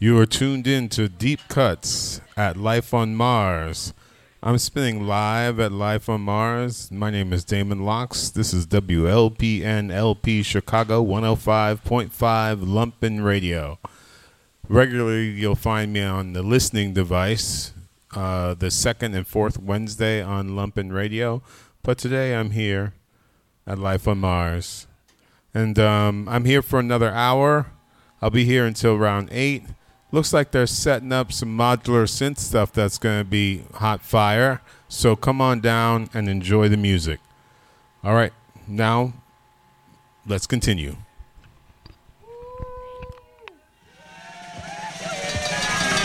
You are tuned in to Deep Cuts at Life on Mars. I'm spinning live at Life on Mars. My name is Damon Locks. This is WLPN LP Chicago 105.5 Lumpen Radio. Regularly, you'll find me on the listening device, the second and fourth Wednesday on Lumpen Radio. But today I'm here at Life on Mars. And I'm here for another hour. I'll be here until around 8. Looks like they're setting up some modular synth stuff that's going to be hot fire. So come on down and enjoy the music. All right, now let's continue.